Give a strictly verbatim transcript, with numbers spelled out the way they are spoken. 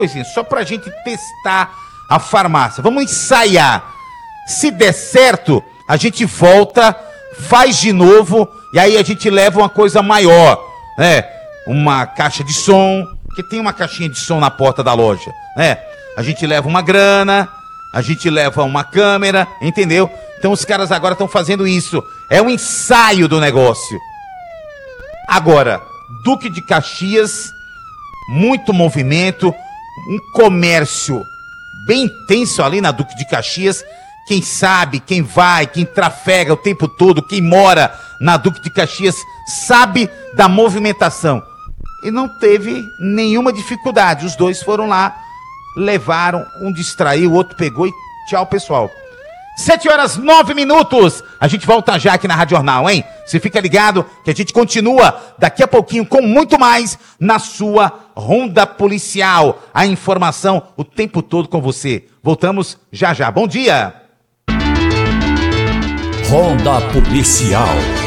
coisinha, só pra gente testar a farmácia. Vamos ensaiar. Se der certo, a gente volta, faz de novo e aí a gente leva uma coisa maior, né? Uma caixa de som, que tem uma caixinha de som na porta da loja, né? A gente leva uma grana, a gente leva uma câmera, entendeu? Então os caras agora estão fazendo isso. É um ensaio do negócio. Agora, Duque de Caxias, muito movimento, um comércio bem intenso ali na Duque de Caxias. Quem sabe, quem vai, quem trafega o tempo todo, quem mora na Duque de Caxias, sabe da movimentação. E não teve nenhuma dificuldade. Os dois foram lá, levaram, um distraiu, o outro pegou e tchau, pessoal. Sete horas, nove minutos. A gente volta já aqui na Rádio Jornal, hein? Você fica ligado que a gente continua daqui a pouquinho com muito mais na sua Ronda Policial. A informação o tempo todo com você. Voltamos já já. Bom dia. Ronda Policial.